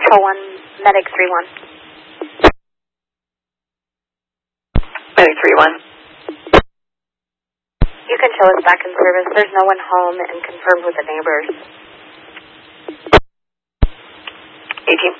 Call 1, Medic 3-1. Medic 3-1. You can show us back in service. There's no one home and confirm with the neighbors. 18.